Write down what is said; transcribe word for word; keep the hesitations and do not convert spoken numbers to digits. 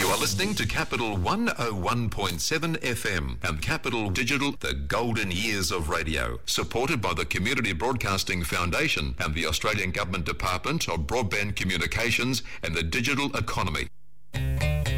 are listening to Capital one oh one point seven F M and Capital Digital, the golden years of radio, supported by the Community Broadcasting Foundation and the Australian Government Department of Broadband Communications and the Digital Economy.